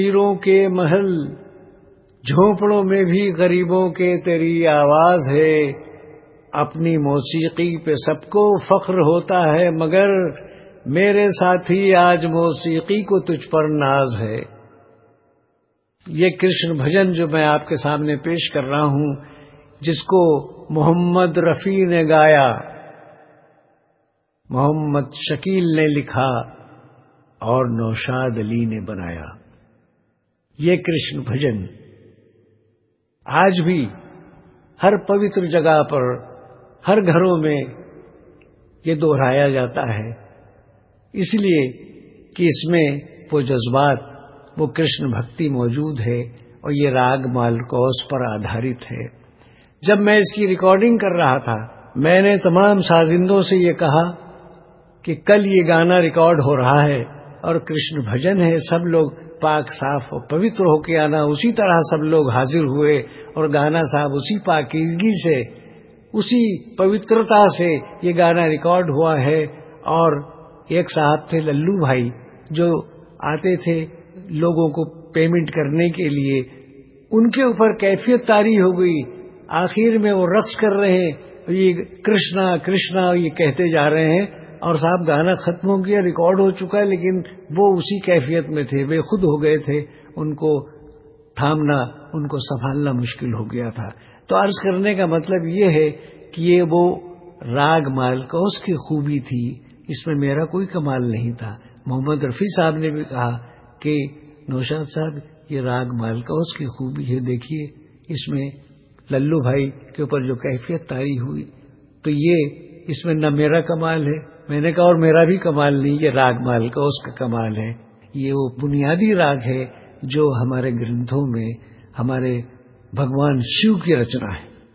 پیروں کے محل جھونپڑوں میں بھی غریبوں کے تیری آواز ہے. اپنی موسیقی پہ سب کو فخر ہوتا ہے مگر میرے ساتھی آج موسیقی کو تجھ پر ناز ہے. یہ کرشن بھجن جو میں آپ کے سامنے پیش کر رہا ہوں، جس کو محمد رفیع نے گایا، محمد شکیل نے لکھا اور نوشاد علی نے بنایا، یہ کرشن بھجن آج بھی ہر پوتر جگہ پر، ہر گھروں میں یہ دہرایا جاتا ہے، اس لیے کہ اس میں وہ جذبات، وہ کرشن بھکتی موجود ہے، اور یہ راگ مالکوس پر آدھارت ہے. جب میں اس کی ریکارڈنگ کر رہا تھا، میں نے تمام سازندوں سے یہ کہا کہ کل یہ گانا ریکارڈ ہو رہا ہے اور کرشن بھجن ہے، سب لوگ پاک صاف اور پوتر ہو کے آنا. اسی طرح سب لوگ حاضر ہوئے اور گانا صاحب اسی پاکیزگی سے، اسی پوترتا سے یہ گانا ریکارڈ ہوا ہے. اور ایک صاحب تھے للو بھائی، جو آتے تھے لوگوں کو پیمنٹ کرنے کے لیے، ان کے اوپر کیفیت طاری ہو گئی. آخر میں وہ رقص کر رہے ہیں، یہ کرشنا کرشنا یہ کہتے جا رہے ہیں، اور صاحب گانا ختم ہو گیا، ریکارڈ ہو چکا ہے، لیکن وہ اسی کیفیت میں تھے، بے خود ہو گئے تھے. ان کو تھامنا، ان کو سنبھالنا مشکل ہو گیا تھا. تو عرض کرنے کا مطلب یہ ہے کہ یہ وہ راگ مالکوس کی خوبی تھی، اس میں میرا کوئی کمال نہیں تھا. محمد رفیع صاحب نے بھی کہا کہ نوشاد صاحب یہ راگ مالکوس کی خوبی ہے، دیکھیے اس میں للو بھائی کے اوپر جو کیفیت طاری ہوئی، تو یہ اس میں نہ میرا کمال ہے. میں نے کہا اور میرا بھی کمال نہیں، یہ راگ مالکوس کا کمال ہے. یہ وہ بنیادی راگ ہے جو ہمارے گرنتھوں میں ہمارے بھگوان شیو کی رچنا ہے.